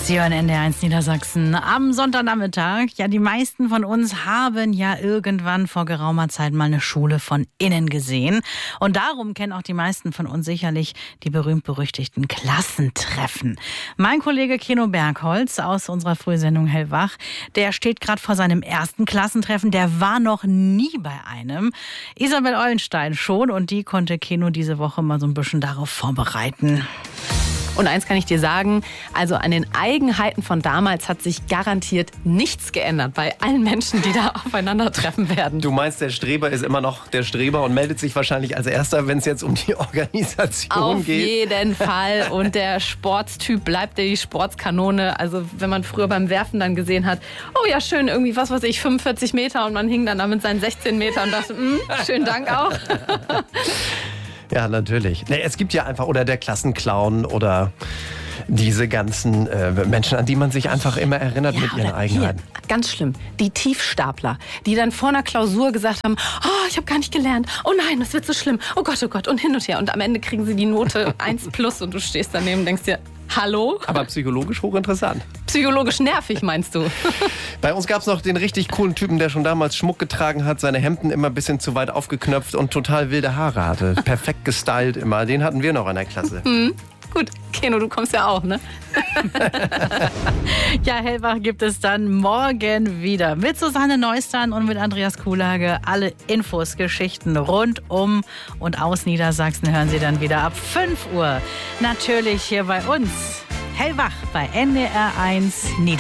Sie hören NDR1 Niedersachsen am Sonntagnachmittag. Ja, die meisten von uns haben ja irgendwann vor geraumer Zeit mal eine Schule von innen gesehen. Und darum kennen auch die meisten von uns sicherlich die berühmt-berüchtigten Klassentreffen. Mein Kollege Keno Bergholz aus unserer Frühsendung Hellwach, der steht gerade vor seinem ersten Klassentreffen. Der war noch nie bei einem. Isabel Eulenstein schon, und die konnte Keno diese Woche mal so ein bisschen darauf vorbereiten. Und eins kann ich dir sagen, also an den Eigenheiten von damals hat sich garantiert nichts geändert bei allen Menschen, die da aufeinandertreffen werden. Du meinst, der Streber ist immer noch der Streber und meldet sich wahrscheinlich als Erster, wenn es jetzt um die Organisation geht? Auf jeden Fall. Und der Sportstyp bleibt die Sportskanone. Also wenn man früher beim Werfen dann gesehen hat, oh ja schön, irgendwie 45 Meter, und man hing dann da mit seinen 16 Metern und dachte, schönen Dank auch. Ja, natürlich. Es gibt ja einfach, oder der Klassenclown oder diese ganzen Menschen, an die man sich einfach immer erinnert mit ihren Eigenheiten. Hier, ganz schlimm, die Tiefstapler, die dann vor einer Klausur gesagt haben, oh, ich habe gar nicht gelernt, oh nein, das wird so schlimm, oh Gott, und hin und her. Und am Ende kriegen sie die Note 1+ und du stehst daneben und denkst dir, hallo? Aber psychologisch hochinteressant. Psychologisch nervig, meinst du? Bei uns gab es noch den richtig coolen Typen, der schon damals Schmuck getragen hat, seine Hemden immer ein bisschen zu weit aufgeknöpft und total wilde Haare hatte. Perfekt gestylt immer. Den hatten wir noch in der Klasse. Gut, Keno, du kommst ja auch, ne? Ja, Hellwach gibt es dann morgen wieder mit Susanne Neustern und mit Andreas Kuhlage. Alle Infos, Geschichten rund um und aus Niedersachsen hören Sie dann wieder ab 5 Uhr. Natürlich hier bei uns. Hellwach bei NDR1 Niedersachsen.